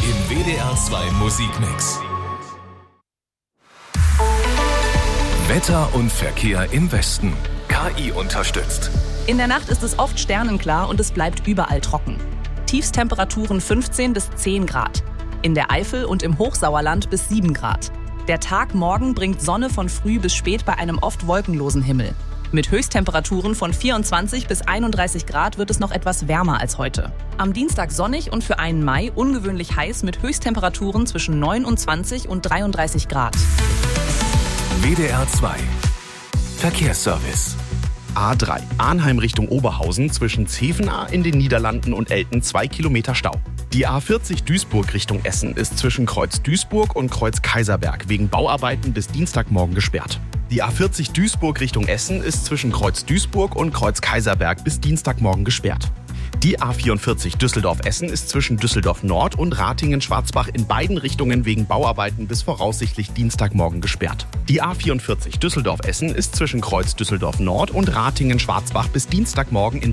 im WDR 2 Musikmix. Wetter und Verkehr im Westen. KI unterstützt. In der Nacht ist es oft sternenklar und es bleibt überall trocken. Tiefstemperaturen 15 bis 10 Grad. In der Eifel und im Hochsauerland bis 7 Grad. Der Tag morgen bringt Sonne von früh bis spät bei einem oft wolkenlosen Himmel. Mit Höchsttemperaturen von 24 bis 31 Grad wird es noch etwas wärmer als heute. Am Dienstag sonnig und für einen Mai ungewöhnlich heiß mit Höchsttemperaturen zwischen 29 und 33 Grad. WDR 2 Verkehrsservice. A3 Arnheim Richtung Oberhausen zwischen Zevenaar in den Niederlanden und Elten 2 Kilometer Stau. Die A40 Duisburg Richtung Essen ist zwischen Kreuz Duisburg und Kreuz Kaiserberg wegen Bauarbeiten bis Dienstagmorgen gesperrt. Die A40 Duisburg Richtung Essen ist zwischen Kreuz Duisburg und Kreuz Kaiserberg bis Dienstagmorgen gesperrt. Die A44 Düsseldorf-Essen ist zwischen Düsseldorf Nord und Ratingen-Schwarzbach in beiden Richtungen wegen Bauarbeiten bis voraussichtlich Dienstagmorgen gesperrt. Die A44 Düsseldorf-Essen ist zwischen Kreuz Düsseldorf Nord und Ratingen-Schwarzbach bis Dienstagmorgen in